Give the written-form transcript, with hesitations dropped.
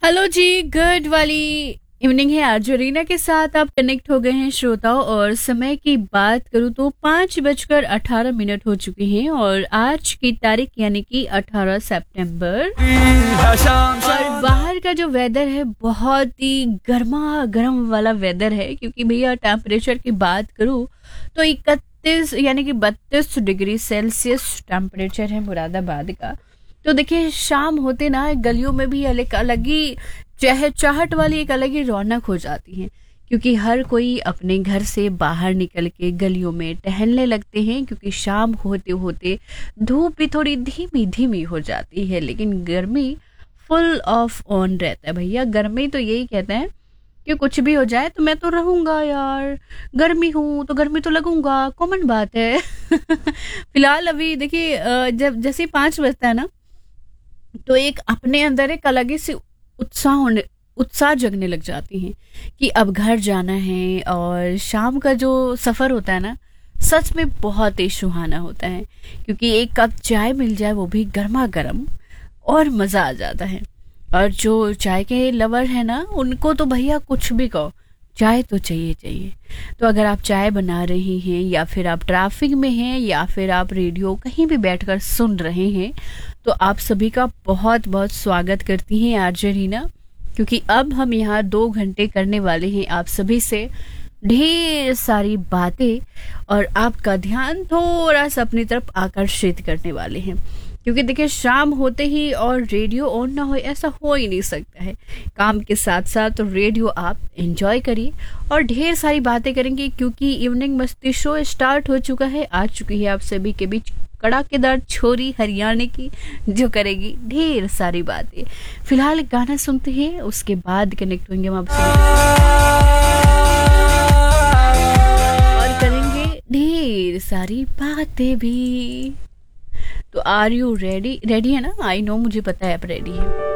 Hello जी, good वाली evening है। आज रीना के साथ आप कनेक्ट हो गए हैं श्रोताओं, और समय की बात करूं तो 5:18 हो चुके हैं और आज की तारीख यानी कि 18 सितंबर। और बाहर का जो वेदर है बहुत ही गर्मा गर्म वाला वेदर है, क्योंकि भैया टेम्परेचर की बात करूं तो 31 यानी कि 32 डिग्री सेल्सियस टेम्परेचर है मुरादाबाद का। तो देखिए शाम होते ना गलियों में भी अलग अलग ही चहचहाट वाली एक अलग ही रौनक हो जाती है, क्योंकि हर कोई अपने घर से बाहर निकल के गलियों में टहलने लगते हैं, क्योंकि शाम होते होते धूप भी थोड़ी धीमी धीमी हो जाती है, लेकिन गर्मी फुल ऑफ ऑन रहता है। भैया गर्मी तो यही कहते हैं कि कुछ भी हो जाए तो मैं तो रहूंगा यार, गर्मी हूं तो गर्मी तो लगूंगा, कॉमन बात है। फिलहाल अभी देखिए जब जैसे 5 बजता है ना, तो एक अपने अंदर एक अलग ही सी उत्साह जगने लग जाती है कि अब घर जाना है। और शाम का जो सफर होता है ना, सच में बहुत ही सुहाना होता है, क्योंकि एक कप चाय मिल जाए वो भी गर्मा गर्म, और मजा आ जाता है। और जो चाय के लवर है ना, उनको तो भैया कुछ भी कहो, चाय तो चाहिए चाहिए। तो अगर आप चाय बना रहे हैं, या फिर आप ट्रैफिक में हैं, या फिर आप रेडियो कहीं भी बैठकर सुन रहे हैं, तो आप सभी का बहुत बहुत स्वागत करती हैं आरजे रीना, क्योंकि अब हम यहाँ 2 घंटे करने वाले हैं आप सभी से ढेर सारी बातें, और आपका ध्यान थोड़ा सा अपनी तरफ आकर्षित करने वाले हैं। क्योंकि देखिए शाम होते ही और रेडियो ऑन ना हो ऐसा हो ही नहीं सकता है। काम के साथ साथ तो रेडियो आप एंजॉय करिए और ढेर सारी बातें करेंगे, क्योंकि इवनिंग मस्ती शो स्टार्ट हो चुका है। आ चुकी है आप सभी के बीच कड़ाकेदार छोरी हरियाणा की, जो करेगी ढेर सारी बातें। फिलहाल एक गाना सुनते हैं, उसके बाद कनेक्ट होंगे हम आपसे और करेंगे ढेर सारी बातें भी। तो आर यू रेडी? रेडी है ना? आई नो, मुझे पता है आप रेडी है।